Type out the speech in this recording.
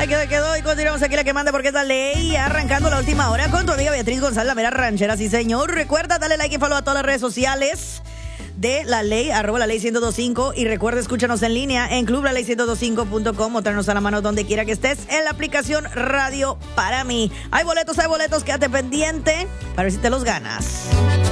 Ahí quedó y continuamos aquí la que manda porque es la ley. Arrancando la última hora con tu amiga Beatriz González, la mera ranchera, sí señor. Recuerda, dale like y follow a todas las redes sociales de La Ley, @LaLey1025, y recuerda, escúchanos en línea en clublala1025.com o tráenos a la mano donde quiera que estés en la aplicación Radio Para Mí. Hay boletos, quédate pendiente para ver si te los ganas.